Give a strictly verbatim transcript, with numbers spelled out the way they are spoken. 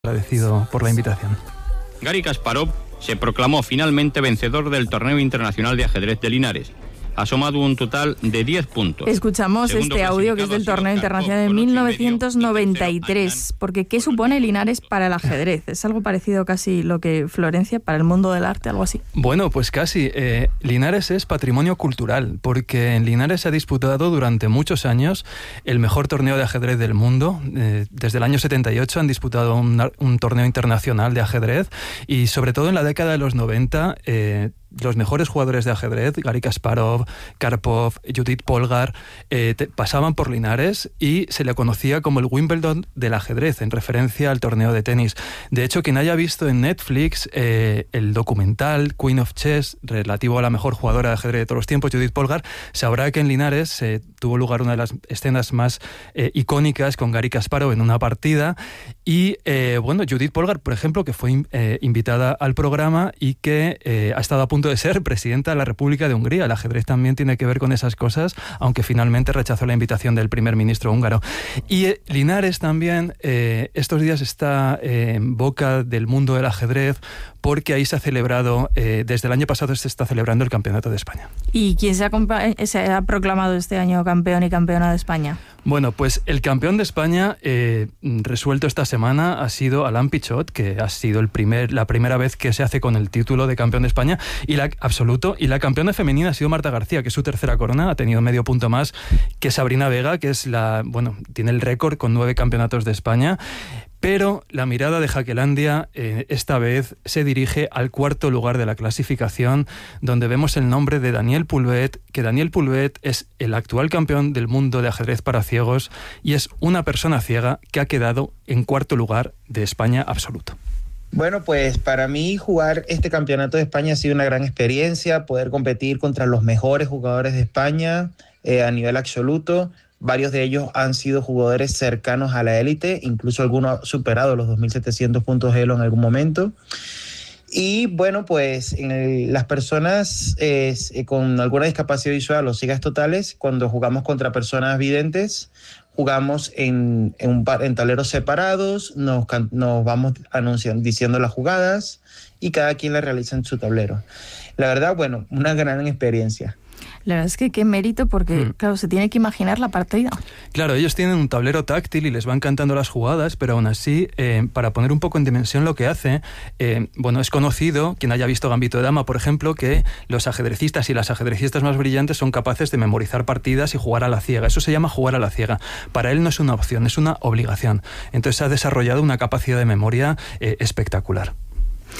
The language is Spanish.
Agradecido por la invitación. Garry Kasparov se proclamó finalmente vencedor del torneo internacional de ajedrez de Linares. Ha sumado un total de diez puntos. Escuchamos Segundo este audio que es del torneo internacional de mil novecientos noventa y tres, porque ¿qué supone Linares para el ajedrez? ¿Es algo parecido casi lo que Florencia para el mundo del arte, algo así? Bueno, pues casi. Eh, Linares es patrimonio cultural, porque en Linares se ha disputado durante muchos años el mejor torneo de ajedrez del mundo. Eh, desde el año setenta y ocho han disputado un, un torneo internacional de ajedrez y sobre todo en la década de los noventa... Eh, los mejores jugadores de ajedrez, Garry Kasparov, Karpov, Judith Polgar, eh, te, pasaban por Linares y se le conocía como el Wimbledon del ajedrez, en referencia al torneo de tenis. De hecho, quien haya visto en Netflix eh, el documental Queen of Chess, relativo a la mejor jugadora de ajedrez de todos los tiempos, Judith Polgar, sabrá que en Linares eh, tuvo lugar una de las escenas más eh, icónicas con Garry Kasparov en una partida. Y, eh, bueno, Judith Polgar, por ejemplo, que fue eh, invitada al programa y que eh, ha estado a punto de ser presidenta de la República de Hungría. El ajedrez también tiene que ver con esas cosas, aunque finalmente rechazó la invitación del primer ministro húngaro. Y eh, Linares también eh, estos días está eh, en boca del mundo del ajedrez, porque ahí se ha celebrado, eh, desde el año pasado se está celebrando el Campeonato de España. ¿Y quién se ha, se ha proclamado este año campeón y campeona de España? Bueno, pues el campeón de España eh, resuelto esta semana ha sido Alain Pichot, que ha sido el primer, la primera vez que se hace con el título de campeón de España, y la absoluto, y la campeona femenina ha sido Marta García, que es su tercera corona, ha tenido medio punto más que Sabrina Vega, que es la, bueno, tiene el récord con nueve campeonatos de España. Pero la mirada de Jaquelandia eh, esta vez se dirige al cuarto lugar de la clasificación, donde vemos el nombre de Daniel Pulvet, que Daniel Pulvet es el actual campeón del mundo de ajedrez para ciegos y es una persona ciega que ha quedado en cuarto lugar de España absoluto. Bueno, pues para mí jugar este campeonato de España ha sido una gran experiencia, poder competir contra los mejores jugadores de España eh, a nivel absoluto. Varios de ellos han sido jugadores cercanos a la élite, incluso algunos han superado los dos mil setecientos puntos Elo en algún momento. Y bueno, pues en el, las personas eh, con alguna discapacidad visual o ciegas totales, cuando jugamos contra personas videntes, jugamos en, en, un par, en tableros separados, nos, nos vamos anunciando, diciendo las jugadas y cada quien la realiza en su tablero. La verdad, bueno, una gran experiencia. La verdad es que qué mérito, porque, mm. claro, se tiene que imaginar la partida. Claro, ellos tienen un tablero táctil y les van cantando las jugadas, pero aún así, eh, para poner un poco en dimensión lo que hace, eh, bueno, es conocido, quien haya visto Gambito de Dama, por ejemplo, que los ajedrecistas y las ajedrecistas más brillantes son capaces de memorizar partidas y jugar a la ciega. Eso se llama jugar a la ciega. Para él no es una opción, es una obligación. Entonces ha desarrollado una capacidad de memoria eh, espectacular.